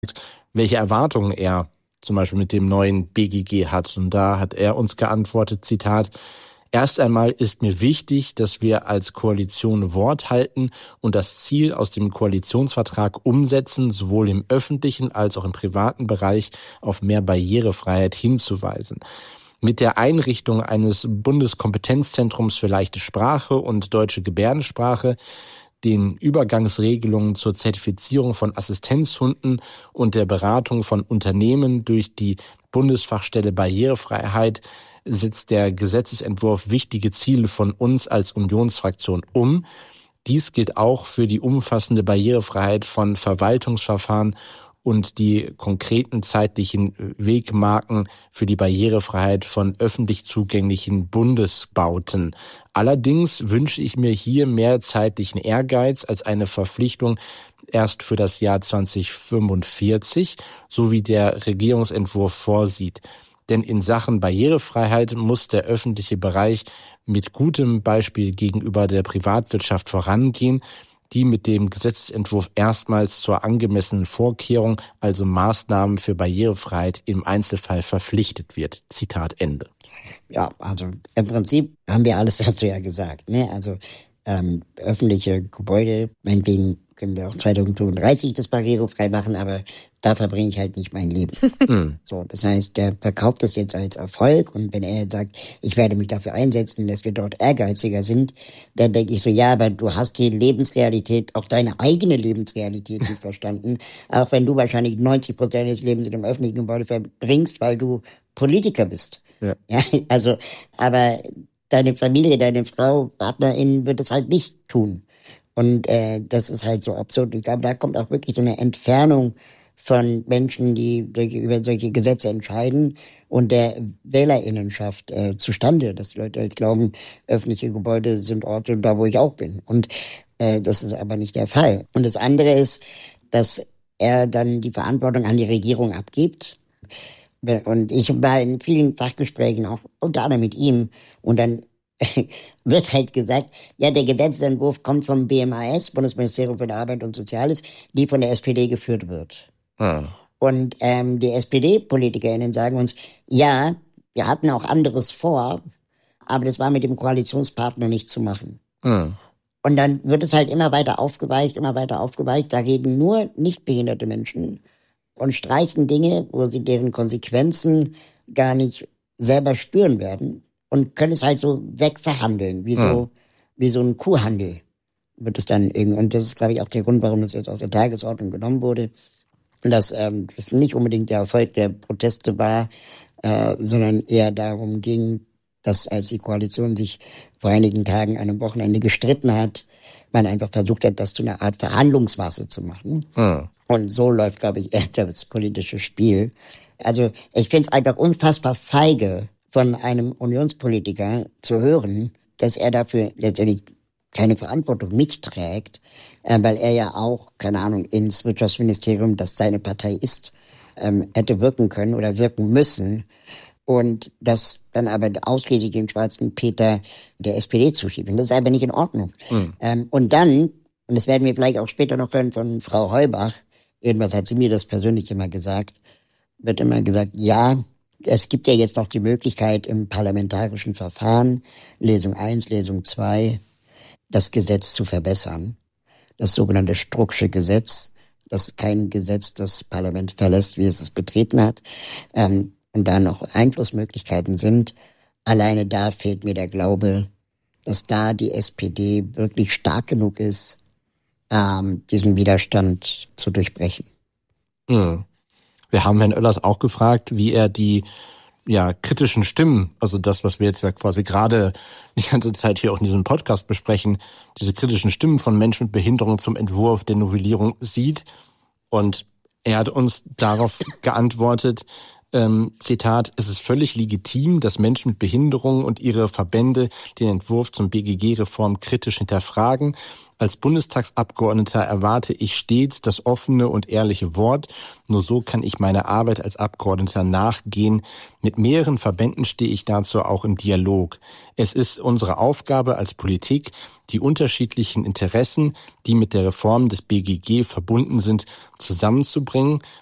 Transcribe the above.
welche Erwartungen er zum Beispiel mit dem neuen BGG hat. Und da hat er uns geantwortet, Zitat: Erst einmal ist mir wichtig, dass wir als Koalition Wort halten und das Ziel aus dem Koalitionsvertrag umsetzen, sowohl im öffentlichen als auch im privaten Bereich auf mehr Barrierefreiheit hinzuweisen. Mit der Einrichtung eines Bundeskompetenzzentrums für leichte Sprache und deutsche Gebärdensprache, den Übergangsregelungen zur Zertifizierung von Assistenzhunden und der Beratung von Unternehmen durch die Bundesfachstelle Barrierefreiheit setzt der Gesetzesentwurf wichtige Ziele von uns als Unionsfraktion um. Dies gilt auch für die umfassende Barrierefreiheit von Verwaltungsverfahren und die konkreten zeitlichen Wegmarken für die Barrierefreiheit von öffentlich zugänglichen Bundesbauten. Allerdings wünsche ich mir hier mehr zeitlichen Ehrgeiz als eine Verpflichtung erst für das Jahr 2045, so wie der Regierungsentwurf vorsieht. Denn in Sachen Barrierefreiheit muss der öffentliche Bereich mit gutem Beispiel gegenüber der Privatwirtschaft vorangehen, die mit dem Gesetzentwurf erstmals zur angemessenen Vorkehrung, also Maßnahmen für Barrierefreiheit im Einzelfall verpflichtet wird. Zitat Ende. Ja, also im Prinzip haben wir alles dazu ja gesagt, ne? Also öffentliche Gebäude, meinetwegen können wir auch 2035 das barrierefrei machen, aber da verbringe ich halt nicht mein Leben. So, das heißt, der verkauft das jetzt als Erfolg, und wenn er jetzt sagt, ich werde mich dafür einsetzen, dass wir dort ehrgeiziger sind, dann denke ich so, ja, aber du hast die Lebensrealität, auch deine eigene Lebensrealität nicht verstanden, auch wenn du wahrscheinlich 90% des Lebens in dem öffentlichen Gebäude verbringst, weil du Politiker bist. Ja, also, aber deine Familie, deine Frau, Partnerin wird es halt nicht tun. Und das ist halt so absurd. Ich glaube, da kommt auch wirklich so eine Entfernung von Menschen, die über solche Gesetze entscheiden, und der WählerInnenschaft zustande, dass die Leute halt glauben, öffentliche Gebäude sind Orte, da wo ich auch bin. Und das ist aber nicht der Fall. Und das andere ist, dass er dann die Verantwortung an die Regierung abgibt. Und ich war in vielen Fachgesprächen, auch unter anderem mit ihm, und dann wird halt gesagt, ja, der Gesetzentwurf kommt vom BMAS, Bundesministerium für Arbeit und Soziales, die von der SPD geführt wird. Und die SPD-PolitikerInnen sagen uns, ja, wir hatten auch anderes vor, aber das war mit dem Koalitionspartner nicht zu machen. Und dann wird es halt immer weiter aufgeweicht. Da reden nur nicht behinderte Menschen und streichen Dinge, wo sie deren Konsequenzen gar nicht selber spüren werden, und können es halt so wegverhandeln, wie so ein Kuhhandel wird es dann irgendwie. Und das ist, glaube ich, auch der Grund, warum das jetzt aus der Tagesordnung genommen wurde. Und dass das nicht unbedingt der Erfolg der Proteste war, sondern eher darum ging, dass, als die Koalition sich vor einigen Tagen an einem Wochenende gestritten hat, man einfach versucht hat, das zu einer Art Verhandlungsmasse zu machen. Und so läuft, glaube ich, eher das politische Spiel. Also ich finde es einfach unfassbar feige, von einem Unionspolitiker zu hören, dass er dafür letztendlich keine Verantwortung mitträgt, weil er ja auch, keine Ahnung, ins Wirtschaftsministerium, das seine Partei ist, hätte wirken können oder wirken müssen, und das dann aber ausschließlich den schwarzen Peter der SPD zuschieben. Das ist aber nicht in Ordnung. Und dann, und das werden wir vielleicht auch später noch hören von Frau Heubach, irgendwas hat sie mir das persönlich immer gesagt, wird immer gesagt, ja, es gibt ja jetzt noch die Möglichkeit im parlamentarischen Verfahren, Lesung 1, Lesung 2, das Gesetz zu verbessern. Das sogenannte Strucksche Gesetz, das kein Gesetz das Parlament verlässt, wie es betreten hat, und da noch Einflussmöglichkeiten sind. Alleine da fehlt mir der Glaube, dass da die SPD wirklich stark genug ist, diesen Widerstand zu durchbrechen. Wir haben Herrn Oellers auch gefragt, wie er die kritischen Stimmen, also das, was wir jetzt ja quasi gerade die ganze Zeit hier auch in diesem Podcast besprechen, diese kritischen Stimmen von Menschen mit Behinderung zum Entwurf der Novellierung sieht. Und er hat uns darauf geantwortet, Zitat: Es ist völlig legitim, dass Menschen mit Behinderung und ihre Verbände den Entwurf zum BGG-Reform kritisch hinterfragen. Als Bundestagsabgeordneter erwarte ich stets das offene und ehrliche Wort. Nur so kann ich meiner Arbeit als Abgeordneter nachgehen. Mit mehreren Verbänden stehe ich dazu auch im Dialog. Es ist unsere Aufgabe als Politik, die unterschiedlichen Interessen, die mit der Reform des BGG verbunden sind, zusammenzubringen.